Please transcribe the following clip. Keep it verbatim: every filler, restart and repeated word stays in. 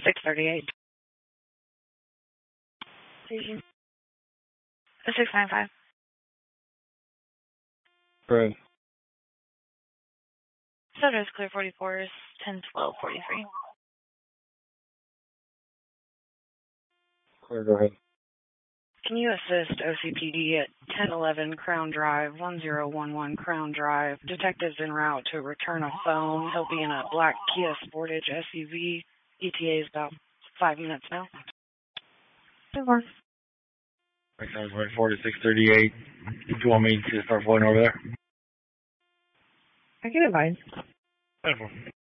six thirty-eight. Station. six nine five. Right. Soda's clear forty-fours, ten twelve forty-three. Clear, go ahead. Can you assist O C P D at ten eleven Crown Drive, one zero one one Crown Drive? Detectives en route to return a phone. He'll be in a black Kia Sportage S U V. E T A is about five minutes now. Over. forty-four to six thirty-eight. Do you want me to start pulling over there? I can advise. ten four.